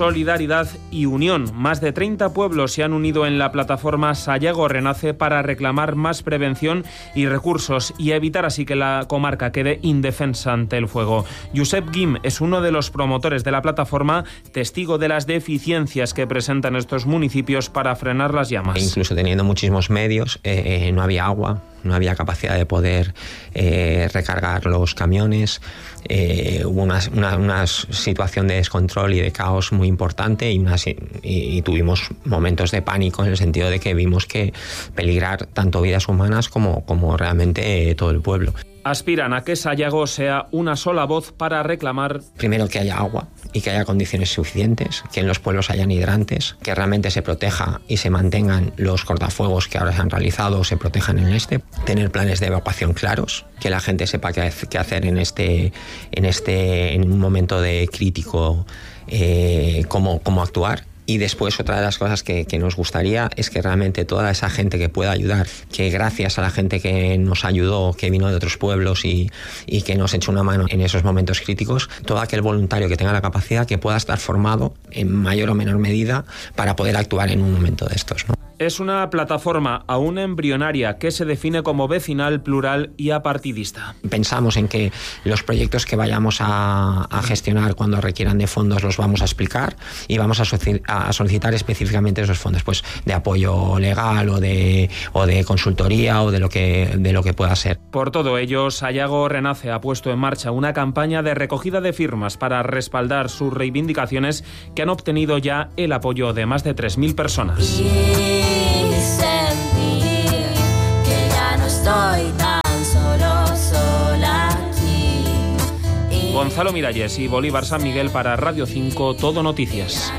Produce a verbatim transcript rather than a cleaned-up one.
solidaridad y unión. Más de treinta pueblos se han unido en la plataforma Sayago Renace para reclamar más prevención y recursos y evitar así que la comarca quede indefensa ante el fuego. Josep Guim es uno de los promotores de la plataforma, testigo de las deficiencias que presentan estos municipios para frenar las llamas. E incluso teniendo muchísimos medios, eh, no había agua, no había capacidad de poder eh, recargar los camiones, eh, hubo una, una, una situación de descontrol y de caos muy importante y, una, y, y tuvimos momentos de pánico en el sentido de que vimos que peligrar tanto vidas humanas como, como realmente eh, todo el pueblo. Aspiran a que Sayago sea una sola voz para reclamar... Primero, que haya agua y que haya condiciones suficientes, que en los pueblos hayan hidrantes, que realmente se proteja y se mantengan los cortafuegos que ahora se han realizado, se protejan en este, tener planes de evacuación claros, que la gente sepa qué hacer en este, en este, en un momento de crítico, eh, cómo, cómo actuar. Y después otra de las cosas que, que nos gustaría es que realmente toda esa gente que pueda ayudar, que gracias a la gente que nos ayudó, que vino de otros pueblos y, y que nos echó una mano en esos momentos críticos, todo aquel voluntario que tenga la capacidad que pueda estar formado en mayor o menor medida para poder actuar en un momento de estos, ¿no? Es una plataforma aún embrionaria que se define como vecinal, plural y apartidista. Pensamos en que los proyectos que vayamos a, a gestionar cuando requieran de fondos los vamos a explicar y vamos a, soci- a solicitar específicamente esos fondos, pues de apoyo legal o de, o de consultoría o de lo que, de lo que pueda ser. Por todo ello, Sayago Renace ha puesto en marcha una campaña de recogida de firmas para respaldar sus reivindicaciones que han obtenido ya el apoyo de más de tres mil personas. Estoy tan solo, sola aquí. Gonzalo Miralles y Bolívar San Miguel para Radio cinco, Todo Noticias.